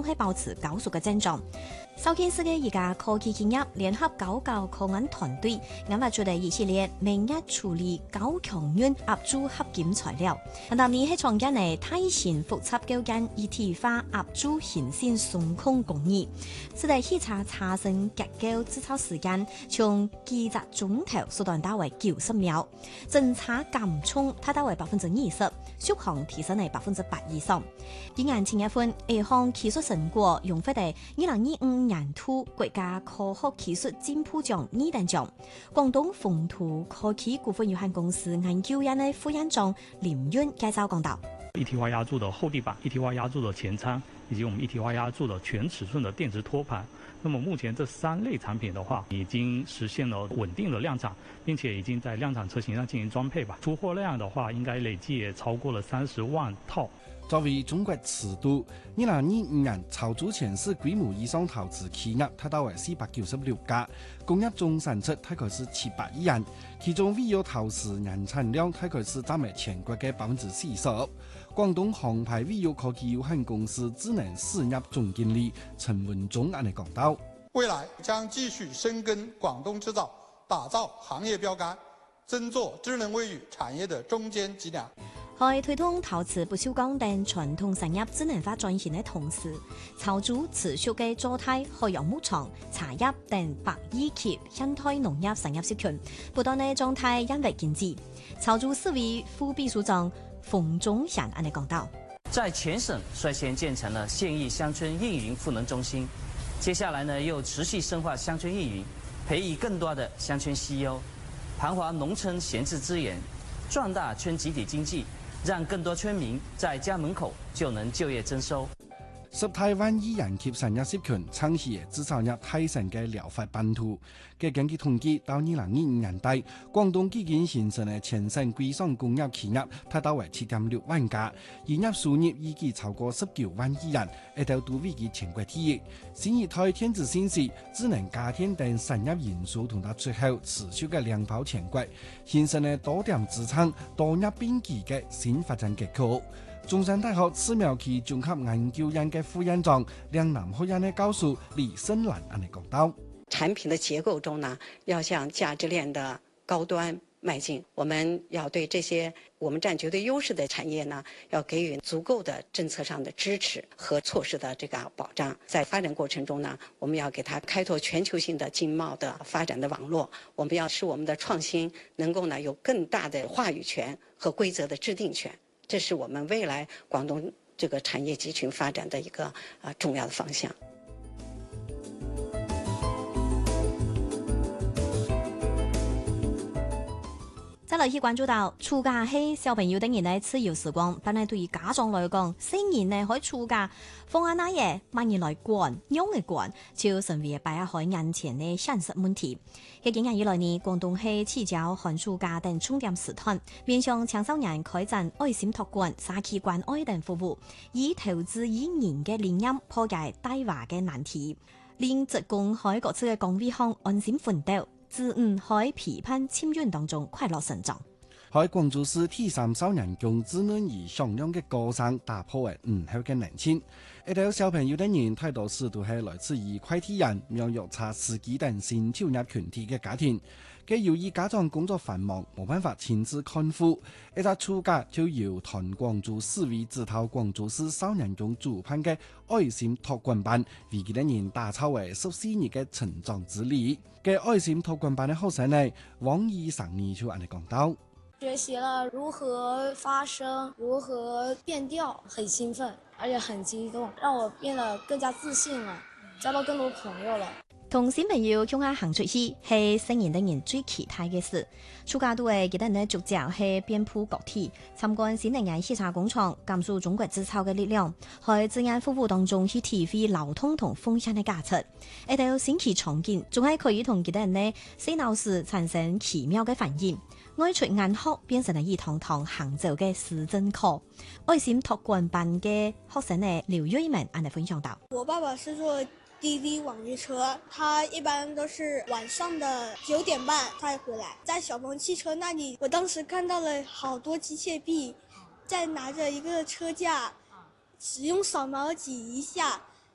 係保持高速嘅增長。首件事嘅一家科技企業聯合高校科研團隊研發出嚟一系列免疫處理高強韌壓鑄合金材料，當年係創建嘅大型複雜構件一體化壓鑄顯性送控工藝，使得汽車產生結構製造時間從幾個鐘頭縮短到為90秒，整車減重達到為20%，續航提升係8%以上。今年前一份呢項技術成果用喺喺2025年度國家科學技術進步獎2等獎，廣東豐圖科技股份有限公司研究院的副院長林淵介紹講到： 一體化壓鑄的後地板、一體化壓鑄的前艙，以及我們一體化壓鑄的全尺寸的電池托盤。那麼目前這3類產品的話，已經實現了穩定的量產，並且已經在量產車型上進行裝配吧。出貨量的話，應該累計也超過了30萬套。 作為中國尺度，2025年超鑄前市規模以上投資企業達到為496家，工業總產值大概是700億元，其中未有投資年產量大概是佔全國嘅40%。廣東航牌未有科技有限公司智能事業總經理陳文忠安尼講到： 未來將繼續深耕廣東製造，打造行業標杆，爭做智能衛浴產業的中堅脊梁。 喺推動陶瓷不鏽鋼等傳統產業智能化轉型的同時，超鑄持續嘅做態海洋牧場、茶葉等百億級現代農業產業集團不斷嘅狀態引為經濟。超鑄市委副秘書長馮忠祥安尼講到： 在全省率先建成了縣域鄉村運營賦能中心，接下來呢又持續深化鄉村運營，培育更多的鄉村 CEO， 盤活農村閒置資源，壯大村集體經濟，讓更多村民在家門口就能就業增收。 十台灣依人及產業集團撐起製造業提升嘅療法版圖。嘅根據統計，到2025年底，廣東已經形成嘅全省規上工業企業達到為7.6萬家，營業收入已經超過19萬億元，一度都位居全國第一。新一代電子信息、智能家電等產業因素同到出口持續嘅領跑全國，形成嘅多點資產、多業並舉嘅新發展結構。中山大學寺廟區綜合研究院嘅副院長嶺南學院嘅教授李勝蘭安尼講到： 產品的結構中呢，要向價值鏈的高端邁進。我們要對這些我們佔絕對優勢的產業呢，要給予足夠的政策上的支持和措施的這個保障。在發展過程中呢，我們要給它開拓全球性的經貿的發展的網絡。我們要使我們的創新能夠呢有更大的話語權和規則的制定權。這是我們未來廣東這個產業集群發展的一個重要的方向。 再來去關注到暑假係小朋友等人嘅自由時光，但係對於家長來講，新年呢可以暑假放下那嘢，萬人來管，用嘅管，就成為擺喺眼前嘅現實問題。喺幾年以來呢，廣東係聚焦寒暑假等重點時段，面向青少年開展愛心託管、社區關愛等服務，以投資以人嘅理念破解大話嘅難題，令職工喺各自嘅崗位上安心奮鬥。自喺批判簽約當中快樂成長。 喺廣州市第3少年宮智能儀響亮嘅歌聲打破嘅午後嘅冷清，一到小朋友的人太多時都係來自於快遞員、苗藥茶司機等新潮入群體嘅家庭。嘅由於家長工作繁忙，冇辦法親自看護，一到暑假就由團廣州市委指導廣州市少年宮主辦嘅愛心託管班，為佢哋人打造為14日嘅成長之旅。嘅愛心託管班嘅學生呢，王醫生呢就安尼講到： 學習了如何發聲，如何變調，很興奮，而且很激動，讓我變得更加自信了，交到更多朋友了。 同小朋友共下行出去係成年等人最期待嘅事。暑假都會記得呢逐漸係遍佈各地，參觀新能源汽車工廠，感受中國製造嘅力量，喺自然服務當中去體會流通同風險嘅價值。一到新奇場景，仲係可以同其他人呢細腦時產生奇妙嘅反應。愛出眼學變成了一堂堂行走嘅實證課。愛心託管班嘅學生呢劉瑞文安尼分享到： 我爸爸是做滴滴網約車，他一般都是晚上的9點半才回來。在小鵬汽車那裡，我當時看到了好多機械臂，再拿着一個車架，只用掃描擠一下，